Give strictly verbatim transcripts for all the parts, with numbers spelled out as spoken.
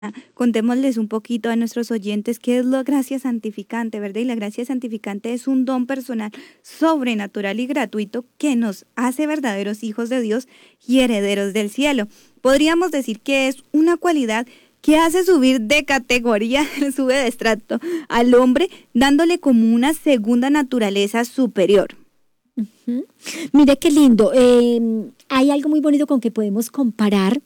Contémosles un poquito a nuestros oyentes qué es la gracia santificante, ¿verdad? Y la gracia santificante es un don personal, sobrenatural y gratuito que nos hace verdaderos hijos de Dios y herederos del cielo. Podríamos decir que es una cualidad que hace subir de categoría, sube de estrato al hombre, dándole como una segunda naturaleza superior. Uh-huh. Mire qué lindo. Eh, hay algo muy bonito con que podemos comparar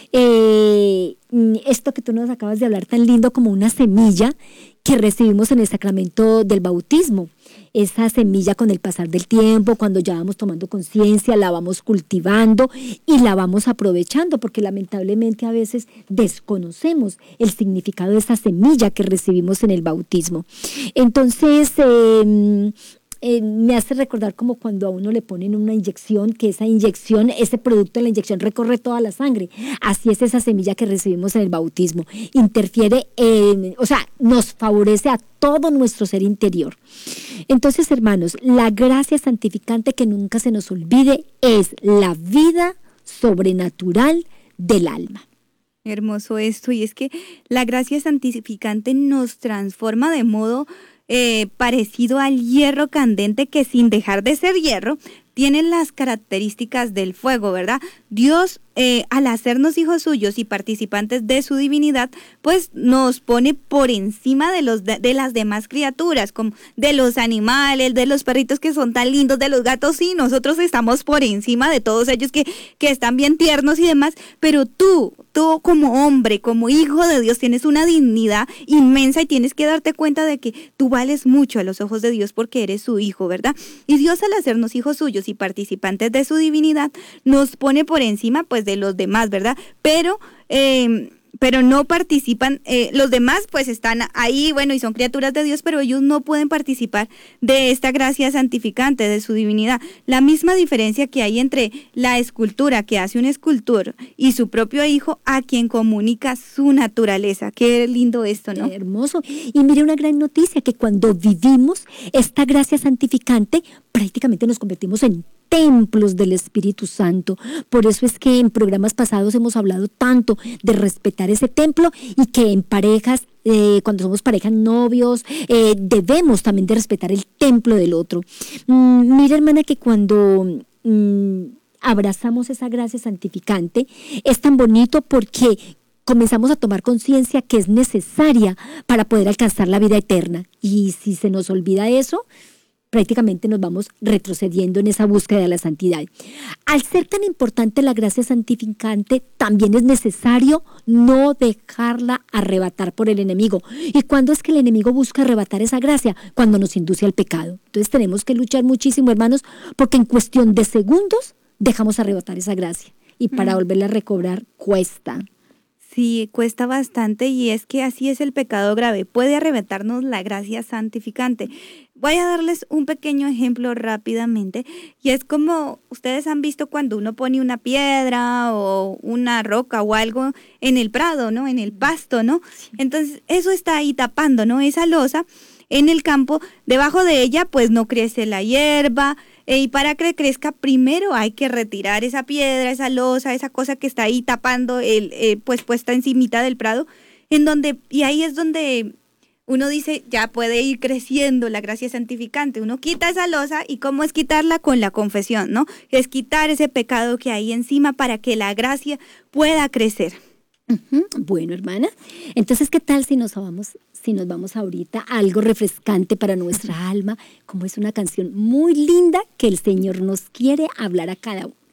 eh, esto que tú nos acabas de hablar tan lindo como una semilla que recibimos en el sacramento del bautismo. Esa semilla con el pasar del tiempo, cuando ya vamos tomando conciencia, la vamos cultivando y la vamos aprovechando, porque lamentablemente a veces desconocemos el significado de esa semilla que recibimos en el bautismo. Entonces, eh, Eh, me hace recordar como cuando a uno le ponen una inyección, que esa inyección, ese producto de la inyección recorre toda la sangre. Así es esa semilla que recibimos en el bautismo. Interfiere, en, o sea, nos favorece a todo nuestro ser interior. Entonces, hermanos, la gracia santificante que nunca se nos olvide es la vida sobrenatural del alma. Hermoso esto, y es que la gracia santificante nos transforma de modo Eh, parecido al hierro candente que, sin dejar de ser hierro, tiene las características del fuego, ¿verdad? Dios, eh, al hacernos hijos suyos y participantes de su divinidad, pues nos pone por encima de, los, de, de las demás criaturas, como de los animales, de los perritos que son tan lindos, de los gatos, sí, nosotros estamos por encima de todos ellos que, que están bien tiernos y demás, pero tú, tú como hombre, como hijo de Dios, tienes una dignidad inmensa y tienes que darte cuenta de que tú vales mucho a los ojos de Dios porque eres su hijo, ¿verdad? Y Dios, al hacernos hijos suyos y participantes de su divinidad, nos pone por encima pues de los demás, ¿verdad? Pero eh, pero no participan, eh, los demás pues están ahí, bueno, y son criaturas de Dios, pero ellos no pueden participar de esta gracia santificante, de su divinidad. La misma diferencia que hay entre la escultura que hace un escultor y su propio hijo, a quien comunica su naturaleza. Qué lindo esto, ¿no? Qué hermoso. Y mire, una gran noticia, que cuando vivimos esta gracia santificante, prácticamente nos convertimos en templos del Espíritu Santo. Por eso es que en programas pasados hemos hablado tanto de respetar ese templo, y que en parejas, eh, cuando somos parejas, novios, eh, debemos también de respetar el templo del otro. Mm, mira, hermana, que cuando mm, abrazamos esa gracia santificante, es tan bonito porque comenzamos a tomar conciencia que es necesaria para poder alcanzar la vida eterna. Y si se nos olvida eso, prácticamente nos vamos retrocediendo en esa búsqueda de la santidad. Al ser tan importante la gracia santificante, también es necesario no dejarla arrebatar por el enemigo. ¿Y cuándo es que el enemigo busca arrebatar esa gracia? Cuando nos induce al pecado. Entonces tenemos que luchar muchísimo, hermanos, porque en cuestión de segundos dejamos arrebatar esa gracia. Y para mm. volverla a recobrar cuesta. Sí, cuesta bastante, y es que así es el pecado grave, puede arrebatarnos la gracia santificante. Voy a darles un pequeño ejemplo rápidamente, y es como ustedes han visto cuando uno pone una piedra o una roca o algo en el prado, ¿no? En el pasto, ¿no? Entonces eso está ahí tapando, ¿no? Esa losa en el campo, debajo de ella pues no crece la hierba. Eh, y para que crezca, primero hay que retirar esa piedra, esa losa, esa cosa que está ahí tapando, el, eh, pues puesta encimita del prado, en donde, y ahí es donde uno dice, ya puede ir creciendo la gracia santificante. Uno quita esa losa, y ¿cómo es quitarla? Con la confesión, ¿no? Es quitar ese pecado que hay encima para que la gracia pueda crecer. Uh-huh. Bueno, hermana, entonces, ¿qué tal si nos vamos, si nos vamos ahorita a algo refrescante para nuestra alma, como es una canción muy linda que el Señor nos quiere hablar a cada uno?